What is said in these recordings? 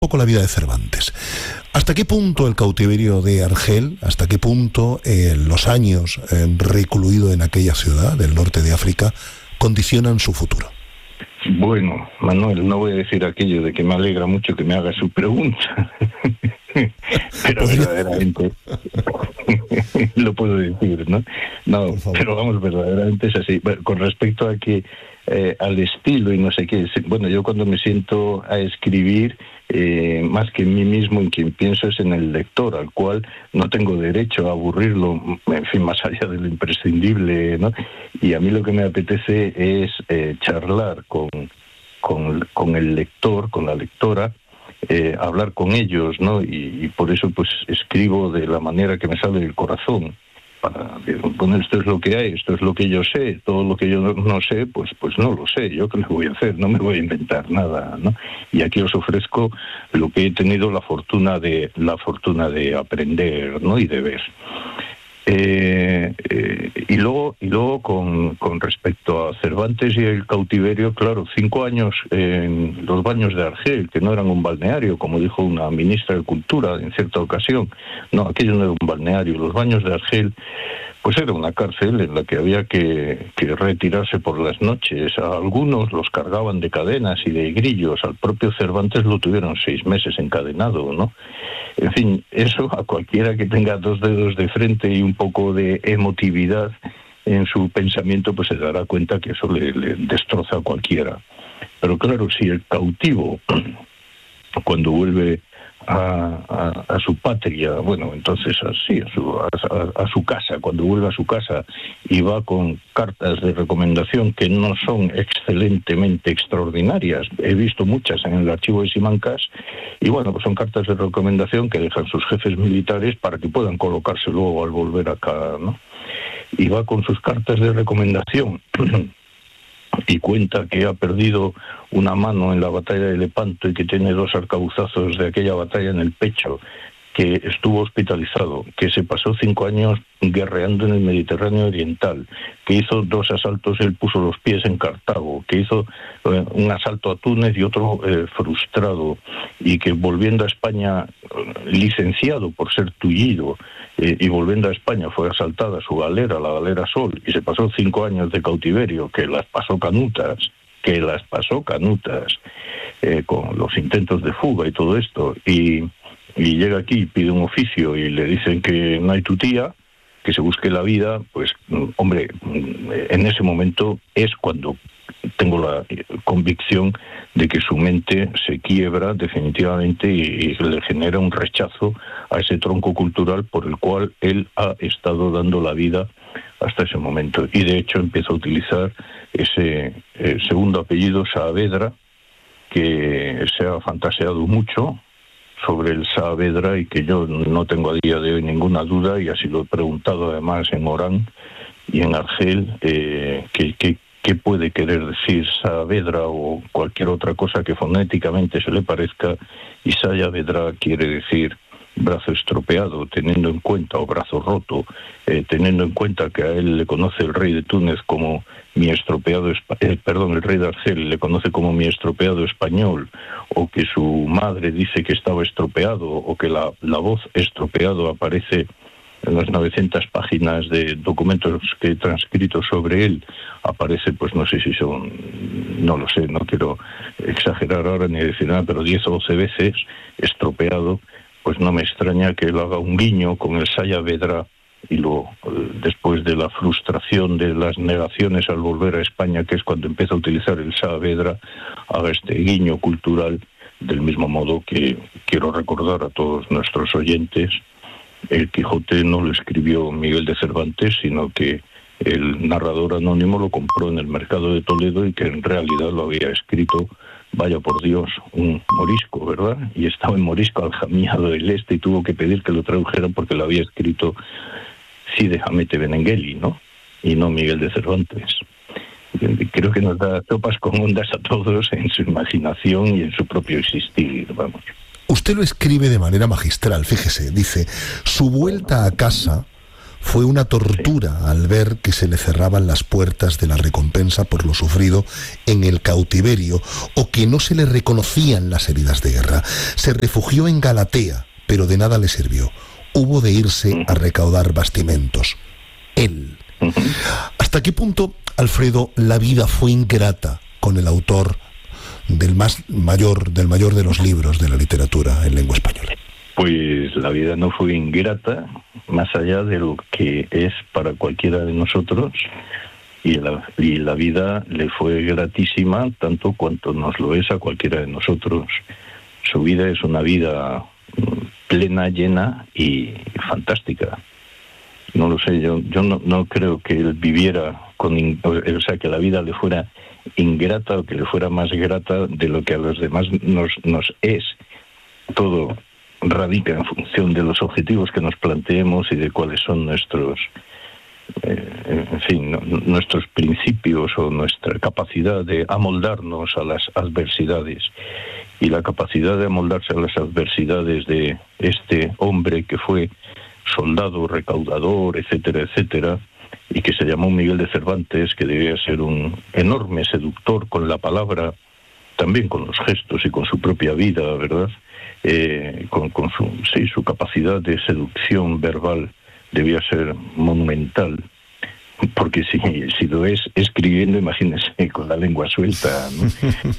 poco la vida de Cervantes. ¿Hasta qué punto el cautiverio de Argel, hasta qué punto los años recluido en aquella ciudad del norte de África condicionan su futuro? Bueno, Manuel, no voy a decir aquello de que me alegra mucho que me haga su pregunta, pero verdaderamente lo puedo decir, ¿no? No, pero vamos, verdaderamente es así. Bueno, con respecto a que al estilo y no sé qué, bueno, yo cuando me siento a escribir, más que en mí mismo, en quien pienso es en el lector, al cual no tengo derecho a aburrirlo, en fin, más allá de lo imprescindible, ¿no? Y a mí lo que me apetece es charlar con el lector, con la lectora, hablar con ellos, ¿no? Y por eso pues escribo de la manera que me sale del corazón. Para bueno, esto es lo que hay, esto es lo que yo sé, todo lo que yo no sé, pues no lo sé, yo qué le voy a hacer, no me voy a inventar nada, ¿no? Y aquí os ofrezco lo que he tenido la fortuna de aprender, ¿no? Y de ver. Y luego con respecto a Cervantes y el cautiverio, claro, 5 años en los baños de Argel, que no eran un balneario, como dijo una ministra de Cultura en cierta ocasión. No, aquello no era un balneario. Los baños de Argel, pues era una cárcel en la que había que retirarse por las noches. A algunos los cargaban de cadenas y de grillos. Al propio Cervantes lo tuvieron 6 meses encadenado, ¿no? En fin, eso a cualquiera que tenga 2 dedos de frente y un poco de emotividad en su pensamiento, pues se dará cuenta que eso le destroza a cualquiera. Pero claro, si el cautivo, cuando vuelve a su patria, bueno, entonces así, a su casa, cuando vuelve a su casa y va con cartas de recomendación que no son excelentemente extraordinarias, he visto muchas en el archivo de Simancas, y bueno, pues son cartas de recomendación que dejan sus jefes militares para que puedan colocarse luego al volver acá, ¿no? Y va con sus cartas de recomendación y cuenta que ha perdido una mano en la batalla de Lepanto y que tiene 2 arcabuzazos de aquella batalla en el pecho, que estuvo hospitalizado, que se pasó 5 años guerreando en el Mediterráneo Oriental, que hizo 2 asaltos, él puso los pies en Cartago, que hizo un asalto a Túnez y otro frustrado, y que volviendo a España, licenciado por ser tullido, y volviendo a España fue asaltada su galera, la galera Sol, y se pasó 5 años de cautiverio, que las pasó canutas, con los intentos de fuga y todo esto, y llega aquí y pide un oficio y le dicen que no hay tu tía, que se busque la vida, pues hombre, en ese momento es cuando tengo la convicción de que su mente se quiebra definitivamente y le genera un rechazo a ese tronco cultural por el cual él ha estado dando la vida hasta ese momento. Y de hecho empieza a utilizar ese segundo apellido, Saavedra, que se ha fantaseado mucho sobre el Saavedra y que yo no tengo a día de hoy ninguna duda, y así lo he preguntado además en Orán y en Argel, qué puede querer decir Saavedra o cualquier otra cosa que fonéticamente se le parezca, y Saavedra quiere decir brazo estropeado, teniendo en cuenta, o brazo roto, teniendo en cuenta que a él le conoce el rey de Túnez como mi estropeado, el rey de Argel le conoce como mi estropeado español, o que su madre dice que estaba estropeado, o que la voz estropeado aparece en las 900 páginas de documentos que he transcrito sobre él, aparece, pues no sé si son, no lo sé, no quiero exagerar ahora ni decir nada, pero 10 o 12 veces estropeado. Pues no me extraña que él haga un guiño con el Saavedra y luego, después de la frustración de las negaciones al volver a España, que es cuando empieza a utilizar el Saavedra, haga este guiño cultural, del mismo modo que quiero recordar a todos nuestros oyentes, el Quijote no lo escribió Miguel de Cervantes, sino que el narrador anónimo lo compró en el mercado de Toledo y que en realidad lo había escrito, vaya por Dios, un morisco, ¿verdad? Y estaba en morisco aljamiado del Este y tuvo que pedir que lo tradujeran porque lo había escrito Cide Hamete Benengeli, ¿no? Y no Miguel de Cervantes. Creo que nos da sopas con ondas a todos en su imaginación y en su propio existir, vamos. Usted lo escribe de manera magistral, fíjese, dice, su vuelta a casa fue una tortura al ver que se le cerraban las puertas de la recompensa por lo sufrido en el cautiverio, o que no se le reconocían las heridas de guerra. Se refugió en Galatea, pero de nada le sirvió. Hubo de irse a recaudar bastimentos. Él. ¿Hasta qué punto, Alfredo, la vida fue ingrata con el autor del mayor de los libros de la literatura en lengua española? Pues la vida no fue ingrata, más allá de lo que es para cualquiera de nosotros, y la vida le fue gratísima tanto cuanto nos lo es a cualquiera de nosotros. Su vida es una vida plena, llena y fantástica. No lo sé, yo no creo que él viviera o sea, que la vida le fuera ingrata o que le fuera más grata de lo que a los demás nos es. Todo radica en función de los objetivos que nos planteemos y de cuáles son nuestros nuestros principios o nuestra capacidad de amoldarnos a las adversidades. Y la capacidad de amoldarse a las adversidades de este hombre que fue soldado, recaudador, etcétera, etcétera, y que se llamó Miguel de Cervantes, que debía ser un enorme seductor con la palabra, también con los gestos y con su propia vida, ¿verdad? Con su capacidad de seducción verbal debía ser monumental, porque si lo es escribiendo, imagínense, con la lengua suelta, ¿no?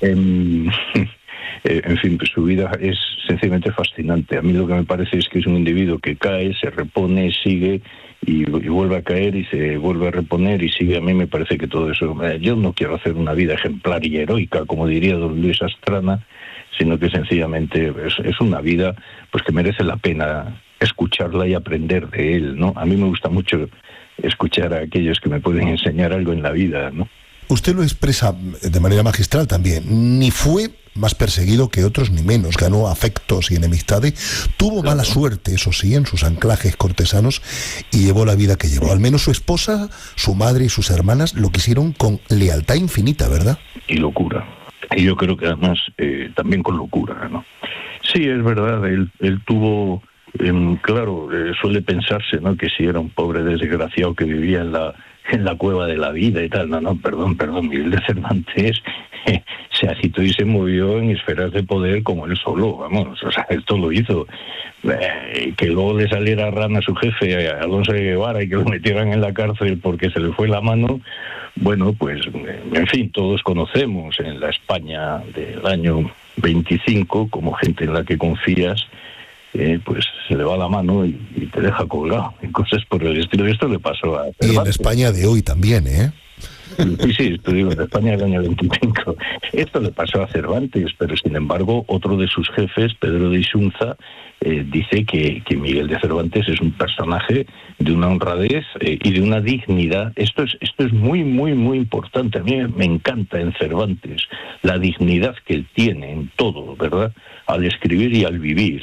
En fin, pues su vida es sencillamente fascinante. A mí lo que me parece es que es un individuo que cae, se repone, sigue y vuelve a caer y se vuelve a reponer y sigue. A mí me parece que todo eso... Yo no quiero hacer una vida ejemplar y heroica, como diría don Luis Astrana, sino que sencillamente es una vida pues que merece la pena escucharla y aprender de él, ¿no? A mí me gusta mucho escuchar a aquellos que me pueden enseñar algo en la vida, ¿no? Usted lo expresa de manera magistral también. Ni fue más perseguido que otros, ni menos. Ganó afectos y enemistades. Tuvo mala suerte, eso sí, en sus anclajes cortesanos y llevó la vida que llevó. Al menos su esposa, su madre y sus hermanas lo quisieron con lealtad infinita, ¿verdad? Y locura. Y yo creo que además también con locura, ¿no? Sí, es verdad, él tuvo... claro, suele pensarse, ¿no?, que si era un pobre desgraciado que vivía en la cueva de la vida y tal. No, perdón, Miguel de Cervantes se agitó y se movió en esferas de poder como él solo, vamos, o sea, esto lo hizo. Que luego le saliera rana a su jefe, a Alonso de Guevara, y que lo metieran en la cárcel porque se le fue la mano, bueno, pues, en fin, todos conocemos en la España del año 25, como gente en la que confías, pues se le va la mano y te deja colgado, y cosas por el estilo. Esto le pasó a Cervantes. Y en España de hoy también, ¿eh? Sí, esto digo, en España del año 25. Esto le pasó a Cervantes, pero sin embargo otro de sus jefes, Pedro de Isunza, dice que Miguel de Cervantes es un personaje de una honradez y de una dignidad. Esto es muy, muy, muy importante. A mí me encanta en Cervantes la dignidad que él tiene en todo, ¿verdad?, al escribir y al vivir.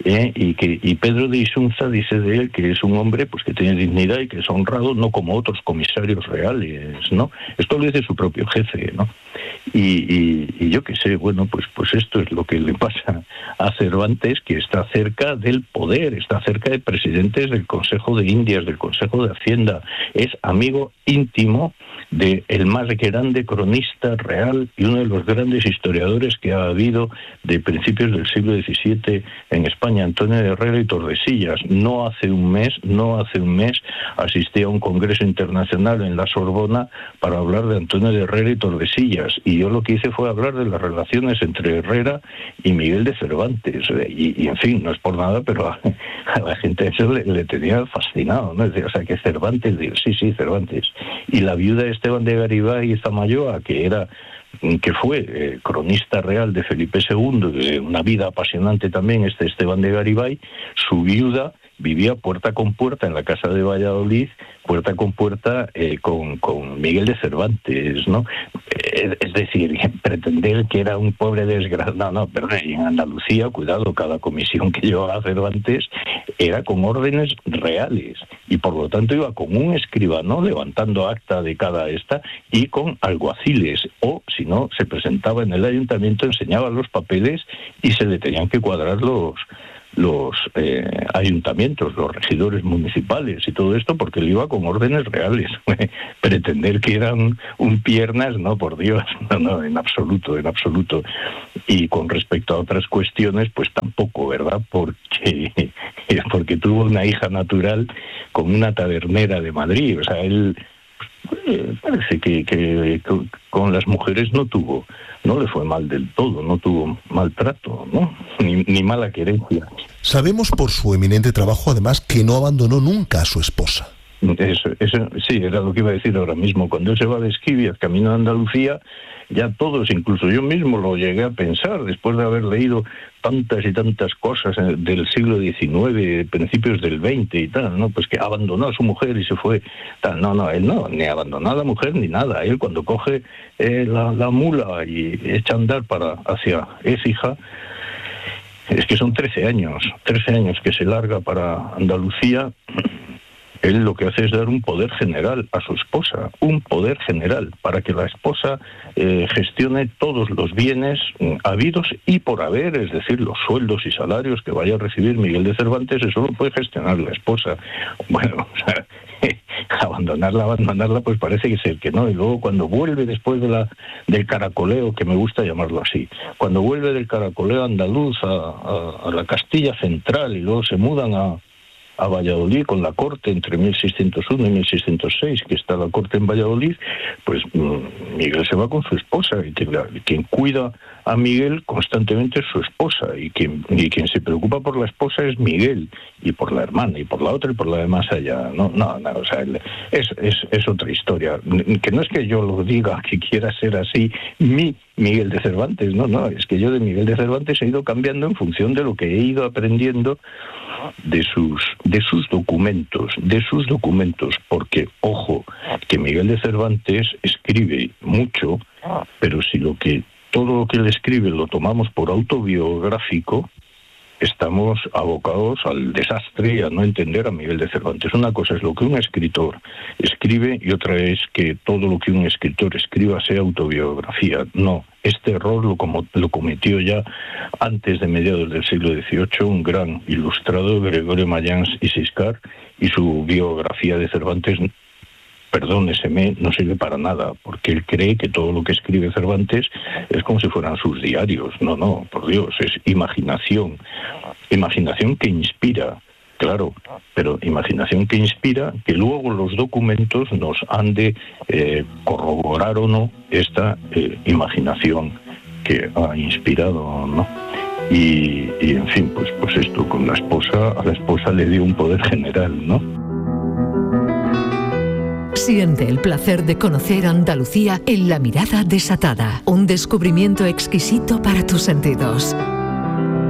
Y Pedro de Isunza dice de él que es un hombre pues que tiene dignidad y que es honrado, no como otros comisarios reales, ¿no? Esto lo dice su propio jefe, ¿no? Y yo qué sé, bueno, pues esto es lo que le pasa a Cervantes, que está cerca del poder, está cerca de presidentes del Consejo de Indias, del Consejo de Hacienda, es amigo íntimo de el más grande cronista real y uno de los grandes historiadores que ha habido de principios del siglo XVII en España, Antonio de Herrera y Tordesillas. No hace un mes asistí a un congreso internacional en la Sorbona para hablar de Antonio de Herrera y Tordesillas, y yo lo que hice fue hablar de las relaciones entre Herrera y Miguel de Cervantes, y en fin, no es por nada, pero a la gente eso le tenía fascinado, ¿no? O sea, que Cervantes, digo, sí, Cervantes. Y la viuda de Esteban de Garibay y Zamayoa, que fue cronista real de Felipe II, de una vida apasionante también, Esteban de Garibay, su viuda vivía puerta con puerta en la casa de Valladolid, puerta con puerta con Miguel de Cervantes, ¿no? Es decir, pretender que era un pobre desgraciado, no, perdón, en Andalucía, cuidado, cada comisión que llevaba Cervantes era con órdenes reales, y por lo tanto iba con un escribano levantando acta de cada esta y con alguaciles, o si no, se presentaba en el ayuntamiento, enseñaba los papeles y se le tenían que cuadrar los ayuntamientos, los regidores municipales y todo esto, porque él iba con órdenes reales. Pretender que eran un piernas, no, por Dios, no, en absoluto. Y con respecto a otras cuestiones, pues tampoco, ¿verdad? Porque tuvo una hija natural con una tabernera de Madrid. O sea, él parece que con las mujeres no le fue mal del todo, no tuvo maltrato, ¿no? Ni mala querencia. Sabemos por su eminente trabajo, además, que no abandonó nunca a su esposa. Eso sí, era lo que iba a decir ahora mismo. Cuando él se va de Esquivias, camino a Andalucía, ya todos, incluso yo mismo lo llegué a pensar, después de haber leído tantas y tantas cosas del siglo XIX, principios del XX y tal, ¿no? Pues que abandonó a su mujer y se fue, tal. No, él no, ni abandonó a la mujer ni nada. Él cuando coge la mula y echa a andar hacia Écija, es que son 13 años que se larga para Andalucía. Él lo que hace es dar un poder general a su esposa, un poder general, para que la esposa gestione todos los bienes habidos y por haber, es decir, los sueldos y salarios que vaya a recibir Miguel de Cervantes, eso lo puede gestionar la esposa. Bueno, o sea, abandonarla, pues parece que es el que no. Y luego cuando vuelve después del caracoleo, que me gusta llamarlo así, cuando vuelve del caracoleo andaluz a la Castilla Central y luego se mudan a Valladolid con la corte entre 1601 y 1606, que está la corte en Valladolid, pues Miguel se va con su esposa, y quien cuida a Miguel constantemente es su esposa, y quien se preocupa por la esposa es Miguel, y por la hermana, y por la otra, y por la de más allá. No, o sea, es otra historia. Que no es que yo lo diga, que quiera ser así, Miguel de Cervantes, no, es que yo de Miguel de Cervantes he ido cambiando en función de lo que he ido aprendiendo de sus documentos, porque, ojo, que Miguel de Cervantes escribe mucho, pero si todo lo que él escribe lo tomamos por autobiográfico, estamos abocados al desastre y a no entender a Miguel de Cervantes. Una cosa es lo que un escritor escribe y otra es que todo lo que un escritor escriba sea autobiografía. No, este error lo cometió ya antes de mediados del siglo XVIII un gran ilustrador, Gregorio Mayans y Siscar, y su biografía de Cervantes, perdóneseme, no sirve para nada, porque él cree que todo lo que escribe Cervantes es como si fueran sus diarios. No, por Dios, es imaginación que inspira, claro, pero imaginación que inspira, que luego los documentos nos han de corroborar o no esta imaginación que ha inspirado, ¿no? Y en fin, pues esto, con a la esposa le dio un poder general, ¿no? Siente el placer de conocer Andalucía en La Mirada Desatada, un descubrimiento exquisito para tus sentidos.